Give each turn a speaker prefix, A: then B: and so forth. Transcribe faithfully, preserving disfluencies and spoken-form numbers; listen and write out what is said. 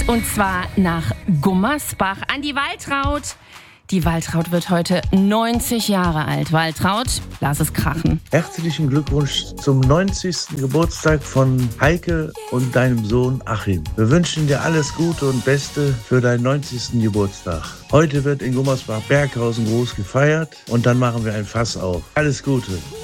A: und zwar nach Gummersbach an die Waltraud. Die Waltraud wird heute neunzig Jahre alt. Waltraud, lass es krachen.
B: Herzlichen Glückwunsch zum neunzigsten Geburtstag von Heike und deinem Sohn Achim. Wir wünschen dir alles Gute und Beste für deinen neunzigsten Geburtstag. Heute wird in Gummersbach-Berghausen groß gefeiert und dann machen wir ein Fass auf. Alles Gute.